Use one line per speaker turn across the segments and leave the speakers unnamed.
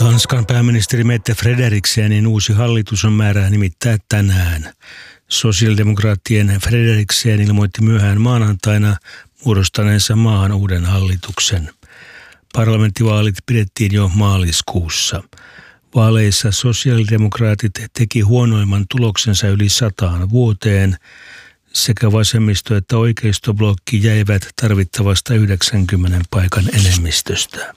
Tanskan pääministeri Mette Frederiksenin uusi hallitus on määrä nimittää tänään. Sosiaalidemokraattien Frederiksen ilmoitti myöhään maanantaina muodostaneensa maahan uuden hallituksen. Parlamenttivaalit pidettiin jo maaliskuussa. Vaaleissa sosiaalidemokraatit teki huonoimman tuloksensa yli 100 vuoteen. Sekä vasemmisto- että oikeistoblokki jäivät tarvittavasta 90 paikan enemmistöstä.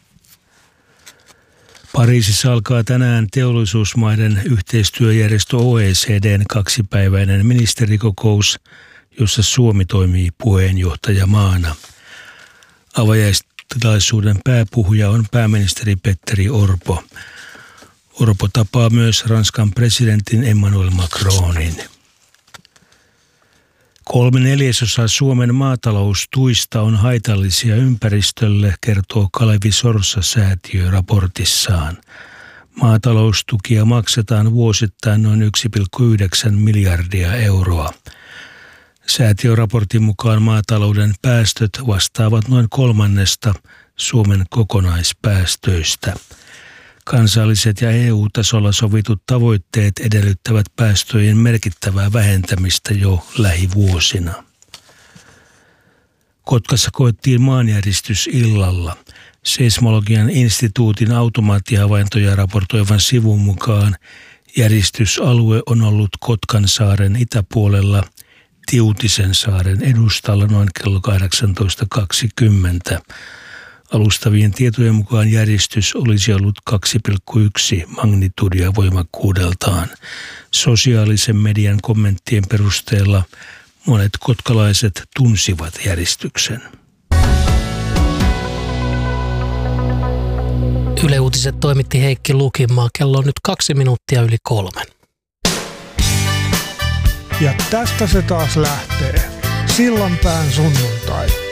Pariisissa alkaa tänään teollisuusmaiden yhteistyöjärjestö OECD:n 2-päiväinen ministerikokous, jossa Suomi toimii puheenjohtajamaana. Avajaistilaisuuden pääpuhuja on pääministeri Petteri Orpo. Orpo tapaa myös Ranskan presidentin Emmanuel Macronin. 3/4 Suomen maataloustuista on haitallisia ympäristölle, kertoo Kalevi Sorsa-säätiö raportissaan. Maataloustukia maksetaan vuosittain noin 1,9 miljardia euroa. Säätiöraportin mukaan maatalouden päästöt vastaavat noin 1/3 Suomen kokonaispäästöistä. Kansalliset ja EU-tasolla sovitut tavoitteet edellyttävät päästöjen merkittävää vähentämistä jo lähivuosina. Kotkassa koettiin maanjäristys illalla. Seismologian instituutin automaattihavaintoja raportoivan sivun mukaan järistysalue on ollut Kotkansaaren itäpuolella Tiutisen saaren edustalla noin kello 18.20. Alustavien tietojen mukaan järistys olisi ollut 2,1 magnitudia voimakkuudeltaan. Sosiaalisen median kommenttien perusteella monet kotkalaiset tunsivat järistyksen.
Yle Uutiset toimitti Heikki Lukinmaa. Kello on nyt 2:02.
Ja tästä se taas lähtee. Sillanpään sunnuntai.